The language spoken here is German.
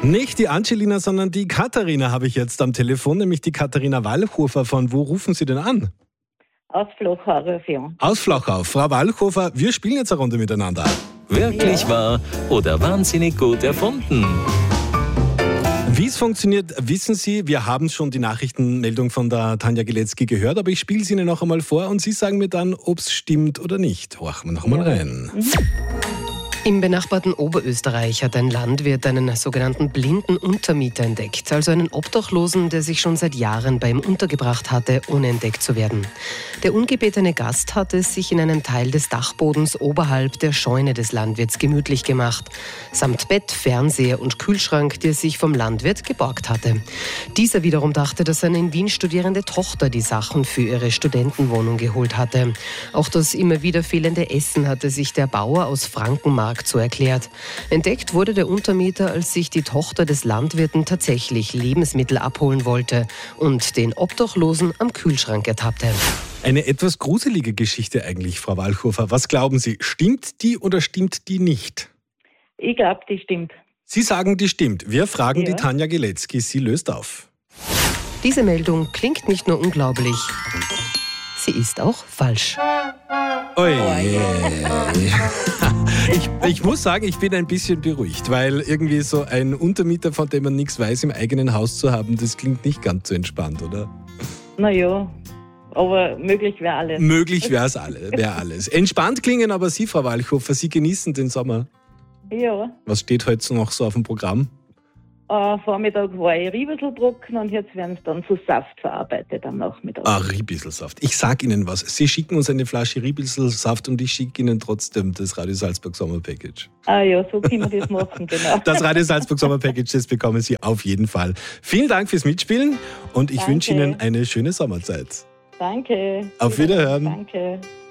Nicht die Angelina, sondern die Katharina habe ich jetzt am Telefon, nämlich die Katharina Wallhofer. Von wo rufen Sie denn an? Aus Flachau rufe ich an. Aus Flachau. Frau Wallhofer, wir spielen jetzt eine Runde miteinander. Wirklich wahr oder wahnsinnig gut erfunden? Wie es funktioniert, wissen Sie. Wir haben schon die Nachrichtenmeldung von der Tanja Gilecki gehört, aber ich spiele sie Ihnen noch einmal vor und Sie sagen mir dann, ob es stimmt oder nicht. Horchen wir noch einmal rein. Im benachbarten Oberösterreich hat ein Landwirt einen sogenannten blinden Untermieter entdeckt, also einen Obdachlosen, der sich schon seit Jahren bei ihm untergebracht hatte, ohne entdeckt zu werden. Der ungebetene Gast hatte es sich in einem Teil des Dachbodens oberhalb der Scheune des Landwirts gemütlich gemacht, samt Bett, Fernseher und Kühlschrank, die er sich vom Landwirt geborgt hatte. Dieser wiederum dachte, dass seine in Wien studierende Tochter die Sachen für ihre Studentenwohnung geholt hatte. Auch das immer wieder fehlende Essen hatte sich der Bauer aus Frankenmark so erklärt. Entdeckt wurde der Untermieter, als sich die Tochter des Landwirten tatsächlich Lebensmittel abholen wollte und den Obdachlosen am Kühlschrank ertappte. Eine etwas gruselige Geschichte eigentlich, Frau Wallhofer. Was glauben Sie, stimmt die oder stimmt die nicht? Ich glaube, die stimmt. Sie sagen, die stimmt. Wir fragen Ja. die Tanja Gilecki. Sie löst auf. Diese Meldung klingt nicht nur unglaublich, sie ist auch falsch. Oi. Ich muss sagen, ich bin ein bisschen beruhigt, weil irgendwie so ein Untermieter, von dem man nichts weiß, im eigenen Haus zu haben, das klingt nicht ganz so entspannt, oder? Naja, aber möglich wäre alles. Möglich wäre alles. Entspannt klingen aber Sie, Frau Wallhofer, Sie genießen den Sommer. Ja, Was steht heute noch so auf dem Programm? Vormittag war ich Riebelselbrocken und jetzt werden es dann zu Saft verarbeitet am Nachmittag. Riebisselsaft. Ich sag Ihnen was. Sie schicken uns eine Flasche Riebisselsaft und ich schicke Ihnen trotzdem das Radio Salzburg Sommer Package. Ja, so können wir das machen, genau. Das Radio Salzburg Sommer Package, das bekommen Sie auf jeden Fall. Vielen Dank fürs Mitspielen und ich Danke. wünsche Ihnen eine schöne Sommerzeit. Danke. Auf Wiederhören. Danke.